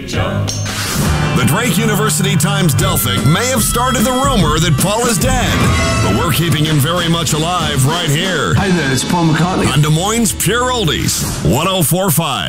The Drake University Times-Delphic may have started the rumor that Paul is dead, but we're keeping him very much alive right here. Hi there, it's Paul McCartney. On Des Moines' Pure Oldies, 104.5.